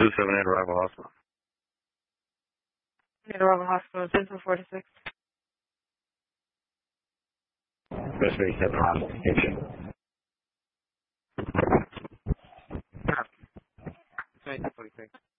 278 Arrival Hospital. Arrival Hospital, 1046. Best way to get the hospital. Thank you. 46.